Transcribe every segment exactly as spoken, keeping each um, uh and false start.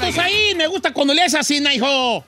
Saludos ahí. Me gusta cuando lees así, hijo.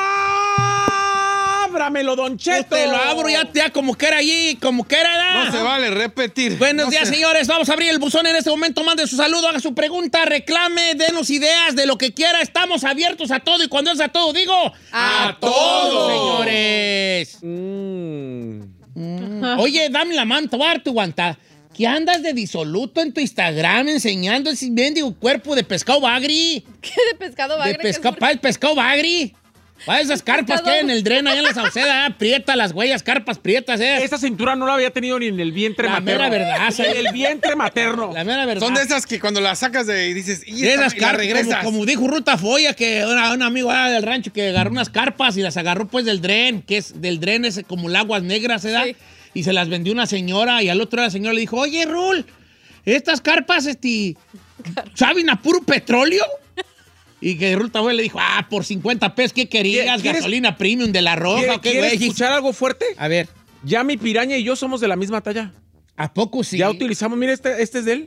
¡Ábramelo, Don Cheto! Yo te lo abro ya, ya como que era allí, como que era. ¿da? No se vale repetir. Buenos no días, se... señores. Vamos a abrir el buzón en este momento. Mande su saludo, haga su pregunta, reclame, denos ideas de lo que quiera. Estamos abiertos a todo. Y cuando es a todo, digo... ¡A, ¡A todo, señores! Mm. Mm. Oye, dame la mano, te voy a dar tu guanta. ¿Qué andas de disoluto en tu Instagram enseñando ese mendigo cuerpo de pescado bagri? ¿Qué de pescado bagre? De pescado, para el pescado bagri. Para esas carpas que hay en el dren, allá en la Sauceda, ¿eh? Prieta, las huellas, carpas prietas, ¿eh? Esta cintura no la había tenido ni en el vientre La materno. mera verdad, sí. En el vientre materno. La mera verdad. Son de esas que cuando las sacas de y dices, y, De esta, esas y la carpas, regresas. como, como dijo Ruta Foya, que una- un amigo ah, del rancho que agarró unas carpas y las agarró pues del dren, que es del dren ese como el aguas negras, ¿verdad? Sí. Y se las vendió una señora y al otro día la señora le dijo, oye, Rul, estas carpas, este, ¿saben a puro petróleo? Y que Ruta Foya le dijo, ah, por cincuenta pesos, ¿qué querías? ¿Quieres- Gasolina premium de la roja, ¿Quieres, ¿o qué ¿quieres güey? escuchar algo fuerte? A ver, Ya mi piraña y yo somos de la misma talla. ¿a poco sí? Ya utilizamos, mira, este, este es de él.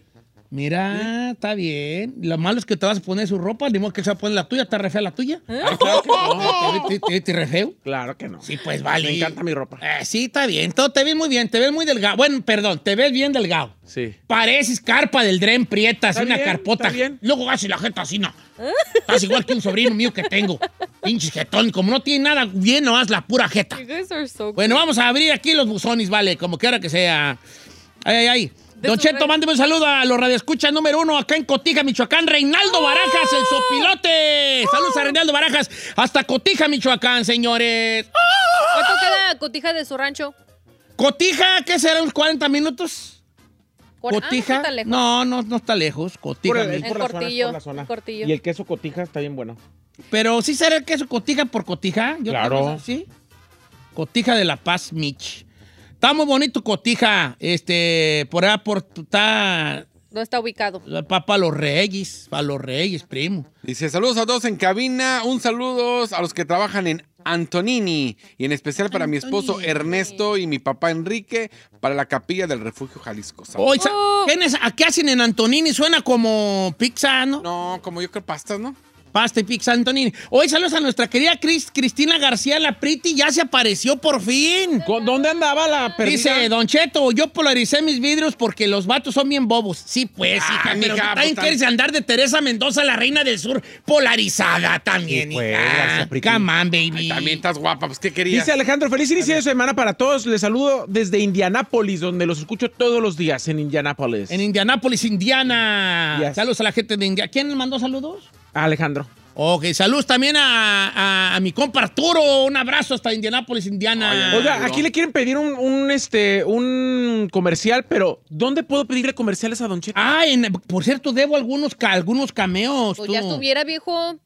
Mira, está bien. Lo malo es que te vas a poner su ropa, ni modo que se va a poner la tuya, ¿está re fea la tuya? Ah, claro que no. ¿Te, te, te, te re feo? Claro que no. Sí, pues vale. Me encanta mi ropa. Eh, sí, está bien. Todo te ves muy bien. Te ves muy delgado. Bueno, perdón, te ves bien delgado. Sí. Pareces carpa del dren prieta, así Está una bien, carpota. está bien. Luego así la jeta así, no. Estás igual que un sobrino mío que tengo. Pinches jetón. Como no tiene nada bien, no haz la pura jeta. You guys are so Bueno, vamos a abrir aquí los buzones, vale, como quiera que sea. Ay, ay, ay. De Don su Cheto, re- mándeme un saludo a los radioescuchas número uno acá en Cotija, Michoacán. Reinaldo Barajas, el sopilote. Saludos a Reinaldo Barajas. Hasta Cotija, Michoacán, señores. ¿Cuánto queda Cotija de su rancho? Cotija, ¿qué será? ¿Unos cuarenta minutos? Por- ah, Cotija. no está lejos. No, no, no está lejos. Cotija. Por el- mi- En por la zona, Cortillo, por la zona. en Cortillo. Y el queso cotija está bien bueno. Pero sí será el queso Cotija por Cotija. Yo Claro. creo que sí. Cotija de La Paz, Mich. Está muy bonito Cotija. Este, por allá, por. Está. ¿Dónde está ubicado? Para los Reyes. Para los Reyes, primo. Dice, saludos a todos en cabina. Un saludo a los que trabajan en Antonini. Y en especial para mi esposo Antonini. Ernesto y mi papá Enrique para la capilla del Refugio Jalisco. Saludos. Oye, sa- Oh. ¿quién es- ¿a qué hacen en Antonini? Suena como pizza, ¿no? No, como yo creo pastas, ¿no? Pasta y pizza Antonini. Hoy saludos a nuestra querida Cris- Cristina García, la Priti, ya se apareció por fin. ¿Con- ¿Dónde andaba la perdida? Dice, Don Cheto, yo polaricé mis vidrios porque los vatos son bien bobos. Sí, pues, Ah, hija, pero mija, también pues, quieres andar de Teresa Mendoza, la reina del sur, polarizada también, Sí, pues, hija. gracias, Priti. Come on, baby. Ay, también estás guapa, pues ¿qué querías? Dice Alejandro, feliz inicio de semana para todos. Les saludo desde Indianápolis, donde los escucho todos los días en Indianápolis. En Indianápolis, Indiana. Yes. Saludos a la gente de Indiana. ¿Quién le mandó saludos? Alejandro. Ok, saludos también a, a- a mi compa Arturo. Un abrazo hasta Indianápolis, Indiana. Ay, Oiga, no. aquí le quieren pedir un, un, este, un comercial, pero ¿dónde puedo pedirle comerciales a Don Cheto? Ah, en- por cierto, debo algunos, ca- algunos cameos. Pues tú. ya estuviera, viejo.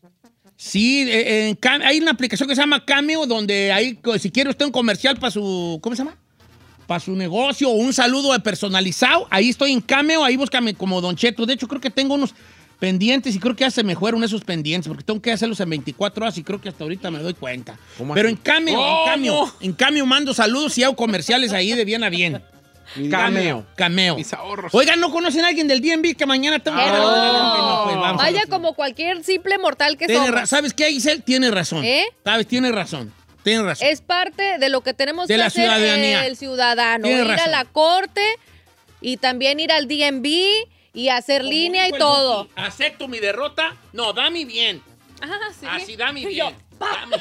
Sí, eh, en Cam- hay una aplicación que se llama Cameo, donde ahí, co- si quiere usted un comercial para su, ¿cómo se llama? Para su negocio o un saludo personalizado, ahí estoy en Cameo, ahí búscame como Don Cheto. De hecho, creo que tengo unos pendientes y creo que ya se me fueron esos pendientes, porque tengo que hacerlos en veinticuatro horas y creo que hasta ahorita me doy cuenta. ¿Cómo Pero así? en Cameo, ¿Cómo? en Cameo, en Cameo mando saludos y hago comerciales ahí de bien a bien. Cameo. Cameo. Mis ahorros. Oigan, ¿no conocen a alguien del D M V que mañana tengo que... Oh. No, pues vamos a Vaya ver. como cualquier simple mortal que Tiene somos. ra- ¿Sabes qué, Giselle? Tiene razón. ¿Eh? ¿Sabes? Tiene razón. Tiene razón. Es parte de lo que tenemos De que la hacer ciudadanía. el ciudadano. Tiene Ir razón. a la corte y también ir al D M V y hacer Como línea y dijo el todo. Duki, ¿acepto mi derrota? No, dame bien. Ajá, sí. Así, dame Y bien. yo, Dame,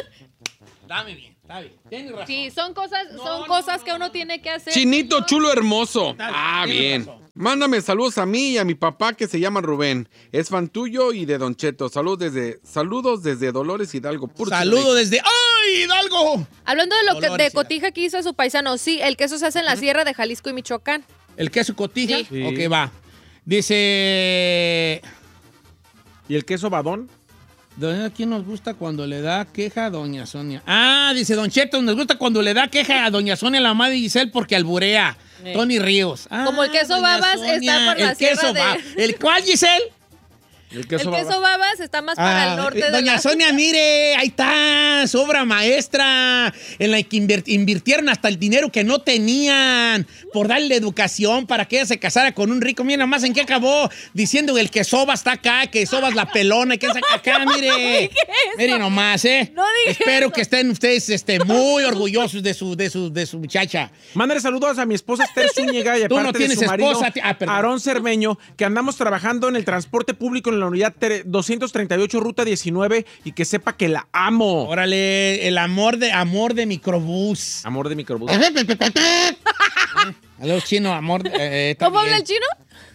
dame bien. Está bien. Tienes razón. Sí, son cosas, No, son no, cosas no, que no, uno no. tiene que hacer. Chinito señor. chulo hermoso. Está bien, Ah, tienes bien. razón. Mándame saludos a mí y a mi papá que se llama Rubén. Es fan tuyo y de Don Cheto. Saludos desde, saludos desde Dolores Hidalgo. Puro Saludo desde... ¡Ay, Hidalgo! Hablando de lo que Dolores, de cotija que hizo su paisano, sí, el queso se hace en la sierra de Jalisco y Michoacán. ¿El queso cotija? Sí. Sí. Ok, va. Dice... ¿Y el queso badón? Doña, ¿quién nos gusta cuando le da queja a Doña Sonia? Ah, dice Don Cheto, nos gusta cuando le da queja a Doña Sonia, la mamá de Giselle, porque alburea. Sí. Tony Ríos. Ah, Como el queso Doña babas está por la el queso sierra de- ba- ¿El cuál, Giselle? El El queso queso baba. babas está más para Ah, el norte de doña la... Sonia, mire, ahí está, su obra maestra, en la que invir- invirtieron hasta el dinero que no tenían por darle educación para que ella se casara con un rico. Mira nomás en qué acabó, diciendo que el que soba está acá, que sobas la pelona, que saca acá, mire. Mire nomás, ¿eh? No dije Espero eso. que estén ustedes este, muy orgullosos de su, de su, de su muchacha. Mándale saludos a mi esposa Esther Zúñiga y Tú no aparte tienes de su marido, esposa, ti- ah, perdón. Aarón Cermeño, que andamos trabajando en el transporte público en la unidad tre- doscientos treinta y ocho, ruta diecinueve, y que sepa que la amo. Órale, el amor de, amor de microbús. Amor de microbús. Aló, chino, amor. de- eh, ¿Cómo también. habla el chino?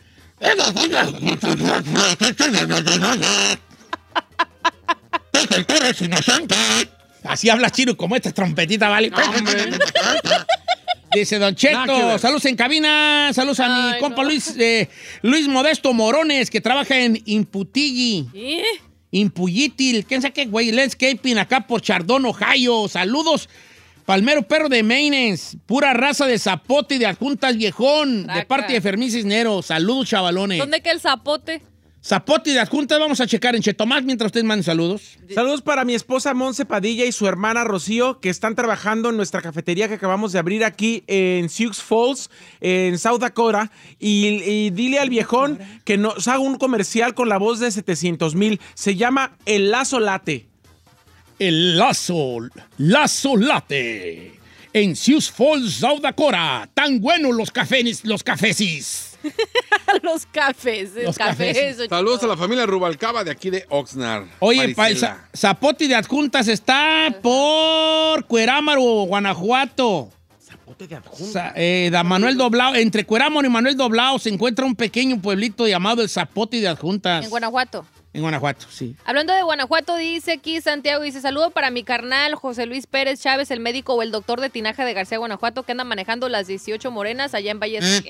Así habla chino, como esta trompetita, ¿vale? Dice Don Nada que Cheto, ver. saludos en cabina, saludos a mi Ay, compa no. Luis, eh, Luis Modesto Morones, que trabaja en Imputilli, ¿Eh? Impullitil, ¿quién sabe qué, güey? Landscaping, acá por Chardón, Ohio. Saludos, Palmero Perro de Mainens, pura raza de zapote y de adjuntas viejón, de Traca. parte de Fermín Cisneros. Saludos, chavalones. ¿Dónde queda el zapote? Zapote y de adjuntas vamos a checar en Chetomás mientras ustedes manden saludos. Saludos para mi esposa Monse Padilla y su hermana Rocío, que están trabajando en nuestra cafetería que acabamos de abrir aquí en Sioux Falls, en South Dakota. Y, y dile al viejón que nos haga un comercial con la voz de setecientos mil. Se llama El Lazo Late. El Lazo, Lazo Latte. En Sioux Falls, South Dakota. Tan buenos los cafés, los cafesis. Los cafés. El Los café, cafés. eso, Saludos a chico. la familia Rubalcaba de aquí de Oxnard. Oye, pa, el Marisela. za- Zapote de Adjuntas está por Cuerámaro, Guanajuato. Zapote de adjunta. Sa- eh, da Manuel Doblao, entre Cuerámaro y Manuel Doblao se encuentra un pequeño pueblito llamado el Zapote de Adjuntas. En Guanajuato. En Guanajuato, sí. Hablando de Guanajuato, dice aquí Santiago, dice, saludo para mi carnal José Luis Pérez Chávez, el médico o el doctor de tinaja de García, Guanajuato, que anda manejando las dieciocho morenas allá en Valle de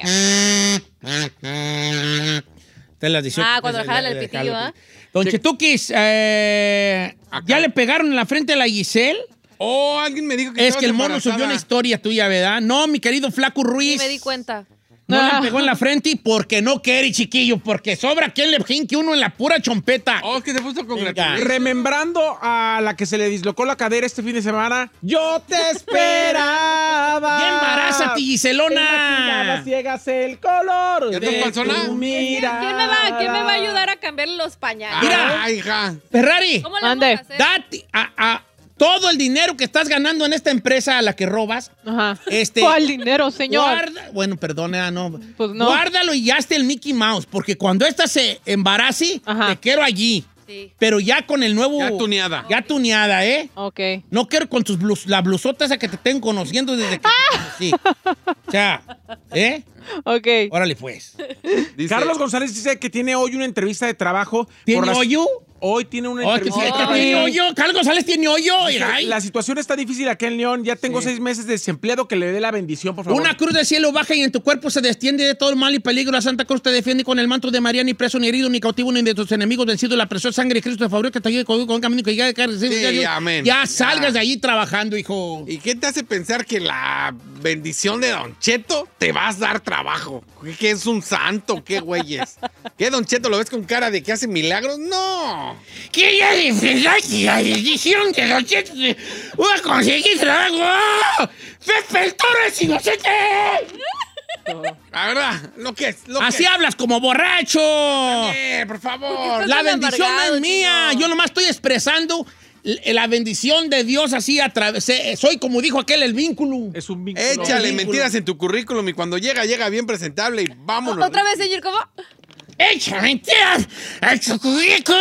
De las dieciocho. Ah, cuando le jalan el pitillo, ¿ah? Don Chetuquis, eh, Acá. ¿ya le pegaron en la frente a la Giselle? Oh, alguien me dijo que Es estabas que el mono embarazada. subió una historia tuya, ¿verdad? No, mi querido Flaco Sí, Ruiz. me di cuenta. No le pegó en la frente y porque no quiere, chiquillo, porque sobra quien le jinque uno en la pura chompeta. Oh, es que se puso con Venga. gratitud. Remembrando a la que se le dislocó la cadera este fin de semana, yo te esperaba. ¡Ya embarázate, Giselona! Ciegas el color ¿Ya de te pasó tu nada? mirada. ¿Quién me, va, ¿Quién me va a ayudar a cambiarle los pañales? Mira. Ay, hija. Ferrari, ¿Cómo le Mande. vamos a hacer? date a, a todo el dinero que estás ganando en esta empresa a la que robas. Ajá. Este, ¿Cuál dinero, señor? Guarda, bueno, perdona, no. Pues no. Guárdalo y ya esté el Mickey Mouse, porque cuando esta se embarace, Ajá. te quiero allí. Sí. Pero ya con el nuevo. Ya tuneada. Ya tuneada, ¿eh? Ok. No quiero con tus blus, la blusota esa que te tengo conociendo desde que te conocí. O sea, ¿eh? Ok. Órale, pues. Dice, Carlos González dice que tiene hoy una entrevista de trabajo. ¿Tiene por las- hoyo? Hoy tiene una Oh, que entrevista sí, de que trabajo. tiene hoyo. Carlos González tiene hoyo. Dice, Ay. la situación está difícil acá en León. Ya tengo seis meses de desempleado. Que le dé la bendición, por favor. Una cruz del cielo baja y en tu cuerpo se destiende de todo el mal y peligro. La Santa Cruz te defiende con el manto de María, ni preso, ni herido, ni cautivo, ni de tus enemigos vencido. La preciosa sangre de Cristo te favorece, que te ayude con un camino que ya, Sí, amén. ya Ya. salgas de allí trabajando, hijo. ¿Y qué te hace pensar que la bendición de Don Cheto te vas a dar trabajo? ¿Que- ¿Que es un santo? ¿Qué güeyes? ¿Qué Don Cheto lo ves con cara de que hace milagros? No. ¿Qué ya que la edición de Don Cheto voy a conseguir trabajo? ¡Pepe el Toro es inocente! La verdad, lo que es. Lo Así que hablas como borracho. Eh, por favor. Estás La tan bendición no amargado, es mía. chino. Yo nomás estoy expresando l- la bendición de Dios así a través. eh, Soy como dijo aquel, el vínculo. Es un vínculo. Échale vínculo. mentiras en tu currículum y cuando llega, llega bien presentable y vámonos. ¿Otra vez, señor? ¿Cómo? ¡Echa mentiras en su currículo!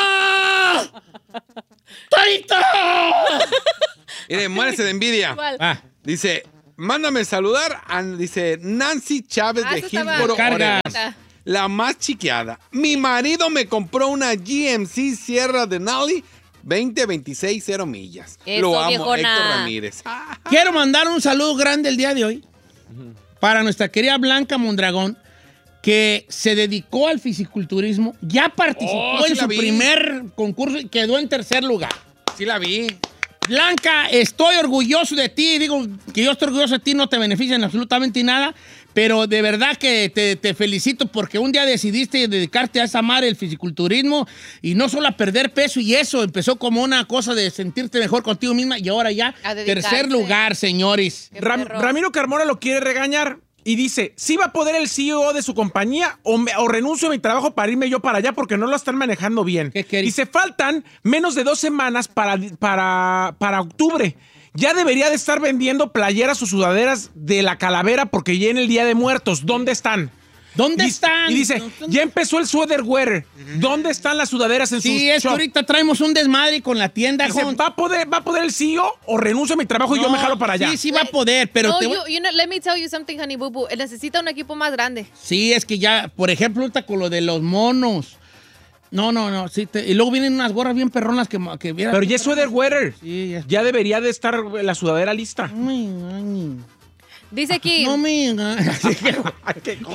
¡Torito! Mire, muérese de envidia. ¿Cuál? Ah, Dice, mándame saludar a, dice, Nancy Chávez Ah, de eso estaba- Hillsboro, Cargas. Oregon. La más chiqueada. Mi marido me compró una G M C Sierra Denali veinte veintiséis, cero millas. Eso, Lo amo, viejona. Héctor Ramírez. Ah, quiero mandar un saludo grande el día de hoy para nuestra querida Blanca Mondragón, que se dedicó al fisiculturismo, ya participó Oh, sí en la su vi. primer concurso y quedó en tercer lugar. sí la vi. Blanca, estoy orgulloso de ti. Digo que yo estoy orgulloso de ti, no te benefician absolutamente nada. pero de verdad que te, te felicito porque un día decidiste dedicarte a esa amar el fisiculturismo y no solo a perder peso y eso, empezó como una cosa de sentirte mejor contigo misma y ahora ya, A dedicarse. tercer lugar, señores. Qué Ram- perro. Ramiro Carmona lo quiere regañar y dice, ¿sí va a poder el C E O de su compañía o, me- o renuncio a mi trabajo para irme yo para allá porque no lo están manejando bien? ¿Qué querí? Dice, faltan menos de dos semanas para, para, para octubre. Ya debería de estar vendiendo playeras o sudaderas de la calavera porque ya en el Día de Muertos. ¿Dónde están? ¿Dónde Dice- están? Y dice, ya empezó el sweater wear. ¿Dónde están las sudaderas en Sí, sus es que shop? ahorita traemos un desmadre con la tienda. Dice, Jon. ¿va a poder, va a poder el C E O o renuncio a mi trabajo y yo No, me jalo para allá? Sí, sí va a poder, pero no, te voy- you, you know, let me tell you something, honey boo boo. Necesita un equipo más grande. Sí, es que ya, por ejemplo, ahorita con lo de los monos. No, no, no. Sí te- y luego vienen unas gorras bien perronas que, que vieras. Pero ya es sweater wear. Sí, ya. Ya debería de estar la sudadera lista. No me engañes. Dice aquí, No me engañes. ¿Cómo,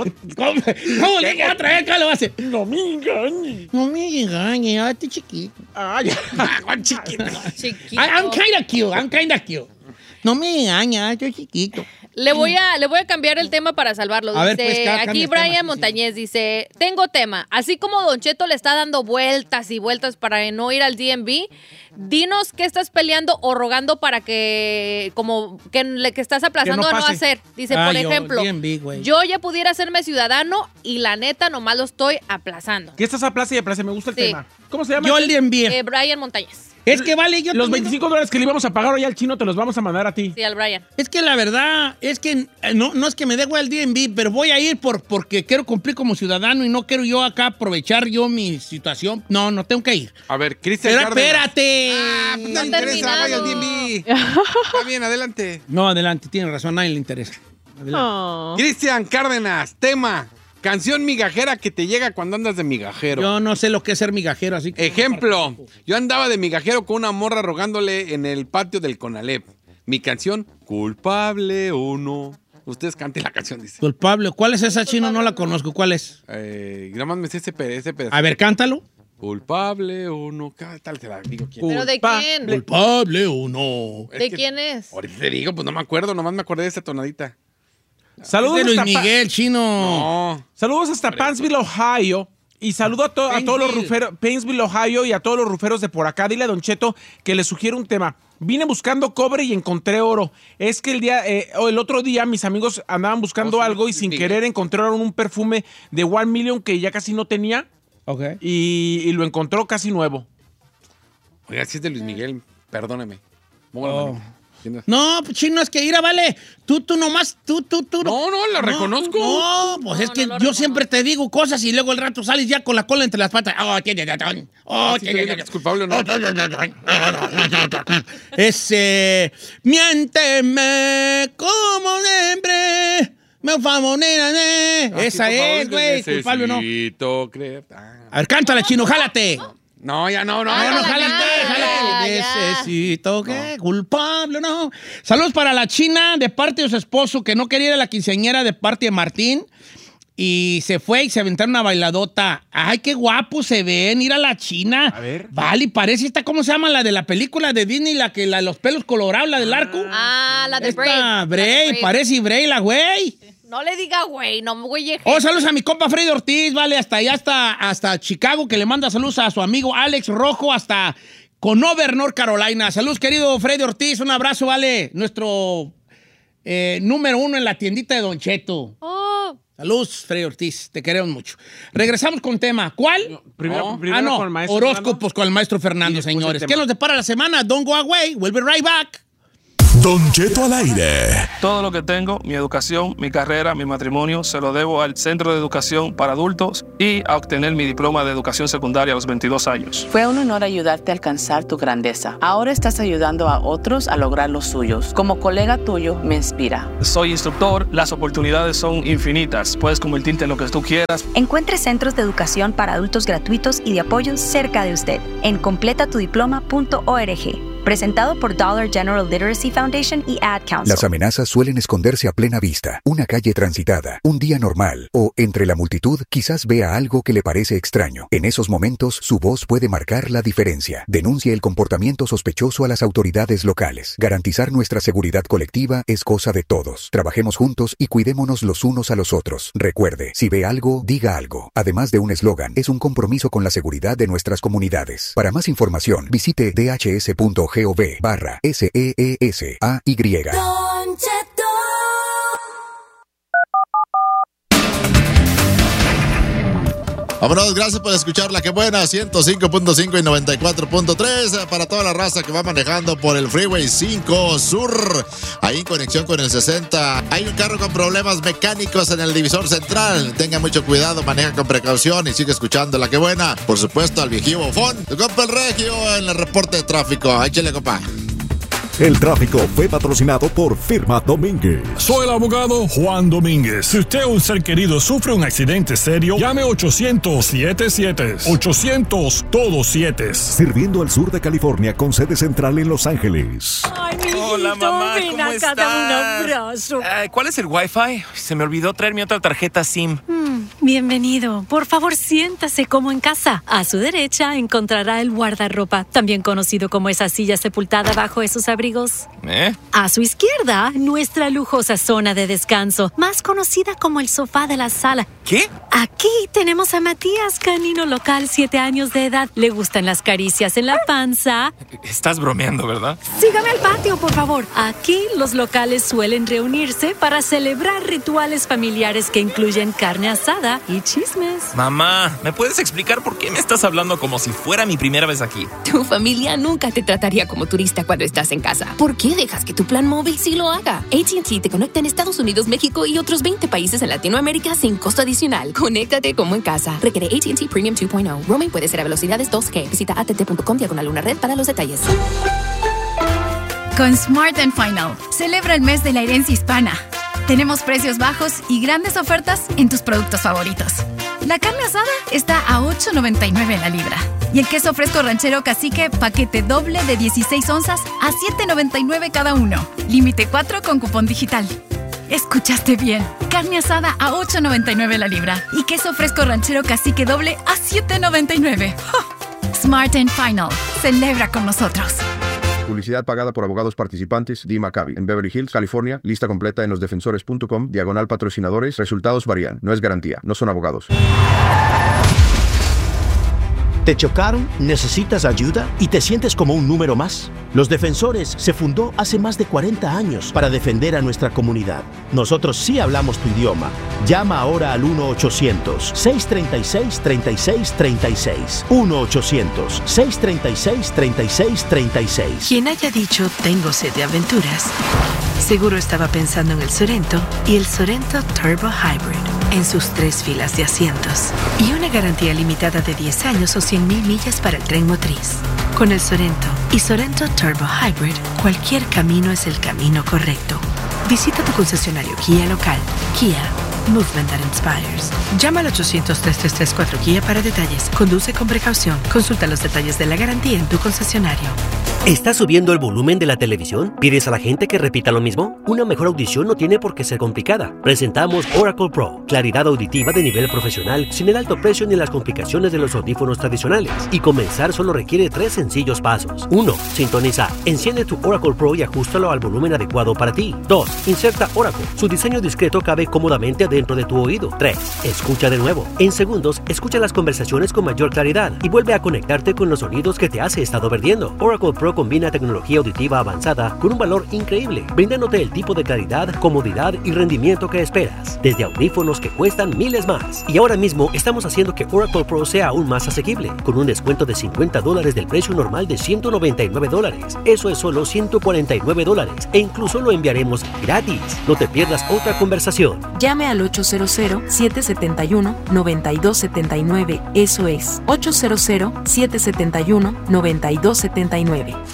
cómo le queda otra vez? ¿Qué lo hace? No me engañes. No me engañes, ah, este chiquito. Ay, Juan chiquito. chiquito. I- I'm kinda cute, I'm kinda cute. No me engañes, estoy chiquito. Le voy a, le voy a cambiar el tema para salvarlo. A ver, Dice, pues, ca- cambia aquí el tema, Brian sí, sí. Montañez dice, tengo tema. Así como Don Cheto le está dando vueltas y vueltas para no ir al D M V, dinos qué estás peleando o rogando para que, como, que, le- que estás aplazando Que no a no pase. hacer. Dice, Ah, por yo, ejemplo, D M V, güey. yo ya pudiera hacerme ciudadano y la neta nomás lo estoy aplazando. ¿qué estás a plaza y a plaza? Me gusta el Sí. tema. ¿Cómo se llama? Yo el D M V. Eh, Brian Montañez. Es que vale, yo Los también- veinticinco dólares que le íbamos a pagar hoy al chino te los vamos a mandar a ti. Sí, al Brian. Es que la verdad es que eh, no, no es que me dé güey el D M V, pero voy a ir por, porque quiero cumplir como ciudadano y no quiero yo acá aprovechar yo mi situación. No, no tengo que ir. A ver, Cristian Pero Cárdenas. espérate. Ah, pues no No le interesa, terminado. vaya al D M V. Está bien, adelante. No, adelante, tiene razón, a nadie le interesa. Adelante. Cristian Cárdenas, tema. Canción migajera que te llega cuando andas de migajero. Yo no sé lo que es ser migajero, así que... Ejemplo, yo andaba de migajero con una morra rogándole en el patio del Conalep. Mi canción, culpable o no. Ustedes canten la canción, dice. Culpable. ¿Cuál es esa, chino? No la conozco. ¿Cuál es? Eh, nada más me sé ese, pe- ese pedazo. A ver, cántalo. Culpable o no. ¿Qué tal te la digo? ¿Quién? ¿Pero de Culpa- quién? Culpable o no. Es ¿De que quién es? Ahorita te digo, pues no me acuerdo, nomás me acordé de esa tonadita. Saludos Es de Luis hasta Pa- Miguel, chino. No. Saludos hasta Pansville, Ohio. Y saludo a, to- a todos los Painesville. ruferos, Painesville, Ohio, y a todos los ruferos de por acá. Dile a Don Cheto que le sugiero un tema. Vine buscando cobre y encontré oro. Es que el día, eh, o el otro día mis amigos andaban buscando Oh, sí, algo y Luis sin Miguel. querer encontraron un perfume de One Million que ya casi no tenía Ok. y, y lo encontró casi nuevo. Oiga, si es de Luis Miguel, perdóneme. Pongo la Oh. manita. ¿Entiendes? No, pues, chino, es que ir a vale. Tú, tú nomás, tú, tú, tú. No, no, lo reconozco. No, pues No, es que no lo yo reconozco. siempre te digo cosas y luego el rato sales ya con la cola entre las patas. Oh, tiene razón. Oh, Ah, sí, tiene te digo que es culpable o no. Ese, miénteme como siempre. Me famonera, Ah, sí, Esa por favor, es, güey, culpable o no. necesito creer. Ah. A ver, cántala, chino, jálate. No, ya no, no. No, no, ya, jálate, ya, jálate. ya. Necesito que culpable, no. Saludos para la China de parte de su esposo que no quería ir a la quinceañera de parte de Martín. Y se fue y se aventaron una bailadota. Ay, qué guapo se ven. Ir a la China. A ver. Vale, parece esta, ¿cómo se llama? La de la película de Disney, la que la, los pelos colorados, la del arco. Ah, la de Esta, Brave. La de Bray, Brave. parece Bray, la güey. No le diga güey, no güey. Oh, saludos a mi compa Freddy Ortiz, vale, hasta allá, hasta, hasta Chicago, que le manda saludos a su amigo Alex Rojo, hasta Conover, North Carolina. Saludos, querido Freddy Ortiz, un abrazo, vale, nuestro eh, número uno en la tiendita de Don Cheto. Oh, Saludos, Freddy Ortiz, te queremos mucho. Regresamos con tema. ¿Cuál? Primero, No. primero ah, no, con el maestro horóscopos con el maestro Y Fernando, después el señores. tema. ¿Qué nos depara la semana? Don't go away, we'll be right back. Don Cheto al aire. Todo lo que tengo, mi educación, mi carrera, mi matrimonio, se lo debo al Centro de Educación para Adultos y a obtener mi diploma de educación secundaria a los veintidós años. Fue un honor ayudarte a alcanzar tu grandeza. Ahora estás ayudando a otros a lograr los suyos. Como colega tuyo, me inspira. Soy instructor, las oportunidades son infinitas. Puedes convertirte en lo que tú quieras. Encuentre centros de educación para adultos gratuitos y de apoyo cerca de usted en completa tu diploma punto org. presentado por Dollar General Literacy Foundation y Ad Council. Las amenazas suelen esconderse a plena vista. Una calle transitada, un día normal o entre la multitud quizás vea algo que le parece extraño. En esos momentos, su voz puede marcar la diferencia. Denuncie el comportamiento sospechoso a las autoridades locales. Garantizar nuestra seguridad colectiva es cosa de todos. Trabajemos juntos y cuidémonos los unos a los otros. Recuerde, si ve algo, diga algo. Además de un eslogan, es un compromiso con la seguridad de nuestras comunidades. Para más información, visite dhs.gov barra S E E S A Y. Vámonos, gracias por escuchar La Que Buena, ciento cinco punto cinco y noventa y cuatro punto tres para toda la raza que va manejando por el Freeway cinco Sur, ahí en conexión con el sesenta. Hay un carro con problemas mecánicos en el divisor central. Tenga mucho cuidado, maneja con precaución y sigue escuchando La Que Buena. Por supuesto, al viejillo bofón, tu compa el Regio en el reporte de tráfico. Échale, compa. El tráfico fue patrocinado por Firma Domínguez. Soy el abogado Juan Domínguez. Si usted o un ser querido sufre un accidente serio, llame ochocientos siete siete. ochocientos todos siete. Sirviendo al sur de California con sede central en Los Ángeles. Ay, mi Hola, hijito, mamá, ven ¿cómo acá, estás? dame un abrazo. Uh, ¿Cuál es el Wi-Fi? Se me olvidó traer mi otra tarjeta SIM. Mm, bienvenido. Por favor, siéntase como en casa. A su derecha encontrará el guardarropa, también conocido como esa silla sepultada bajo esos abrigos. ¿Eh? A su izquierda, nuestra lujosa zona de descanso, más conocida como el sofá de la sala. ¿Qué? Aquí tenemos a Matías, canino local, siete años de edad. Le gustan las caricias en la panza. Estás bromeando, ¿verdad? Sígame al patio, por favor. Aquí los locales suelen reunirse para celebrar rituales familiares que incluyen carne asada y chismes. Mamá, ¿me puedes explicar por qué me estás hablando como si fuera mi primera vez aquí? Tu familia nunca te trataría como turista cuando estás en casa. ¿Por qué dejas que tu plan móvil sí lo haga? A T and T te conecta en Estados Unidos, México y otros veinte países en Latinoamérica sin costo adicional. Conéctate como en casa. Requiere A T and T Premium dos punto cero. Roaming puede ser a velocidades dos G. Visita a t t punto com diagonal una red para los detalles. Con Smart and Final, celebra el mes de la herencia hispana. Tenemos precios bajos y grandes ofertas en tus productos favoritos. La carne asada está a ocho noventa y nueve la libra. Y el queso fresco ranchero cacique, paquete doble de dieciséis onzas a siete noventa y nueve cada uno. Límite cuatro con cupón digital. Escuchaste bien. Carne asada a ocho noventa y nueve la libra. Y queso fresco ranchero cacique doble a siete noventa y nueve. ¡Oh! Smart and Final. Celebra con nosotros. Publicidad pagada por abogados participantes. Dee Maccabi. En Beverly Hills, California. Lista completa en losdefensores punto com. Diagonal patrocinadores. Resultados varían. No es garantía. No son abogados. ¿Te chocaron? ¿Necesitas ayuda? ¿Y te sientes como un número más? Los Defensores se fundó hace más de cuarenta años para defender a nuestra comunidad. Nosotros sí hablamos tu idioma. Llama ahora al uno ochocientos, seiscientos treinta y seis, treinta y seis treinta y seis. uno ochocientos, seiscientos treinta y seis, treinta y seis treinta y seis. Quien haya dicho tengo sed de aventuras, seguro estaba pensando en el Sorento y el Sorento Turbo Hybrid en sus tres filas de asientos y una garantía limitada de diez años o cien mil millas para el tren motriz. Con el Sorento y Sorento Turbo Hybrid, cualquier camino es el camino correcto. Visita tu concesionario Kia local. Kia, movement that inspires. Llama al ochocientos, tres tres tres, cuatro Kia para detalles. Conduce con precaución. Consulta los detalles de la garantía en tu concesionario. ¿Estás subiendo el volumen de la televisión? ¿Pides a la gente que repita lo mismo? Una mejor audición no tiene por qué ser complicada. Presentamos Oracle Pro, claridad auditiva de nivel profesional, sin el alto precio ni las complicaciones de los audífonos tradicionales. Y comenzar solo requiere tres sencillos pasos. uno. Sintoniza. Enciende tu Oracle Pro y ajustalo al volumen adecuado para ti. dos. Inserta Oracle. Su diseño discreto cabe cómodamente dentro de tu oído. tres. Escucha de nuevo. En segundos, escucha las conversaciones con mayor claridad y vuelve a conectarte con los sonidos que te has estado perdiendo. Oracle Pro combina tecnología auditiva avanzada con un valor increíble, brindándote el tipo de claridad, comodidad y rendimiento que esperas, desde audífonos que cuestan miles más. Y ahora mismo estamos haciendo que Oracle Pro sea aún más asequible, con un descuento de cincuenta dólares del precio normal de ciento noventa y nueve dólares. Eso es solo ciento cuarenta y nueve dólares e incluso lo enviaremos gratis. No te pierdas otra conversación. Llame al ocho cero cero, siete siete uno, nueve dos siete nueve. Eso es ocho cero cero, siete siete uno, nueve dos siete nueve.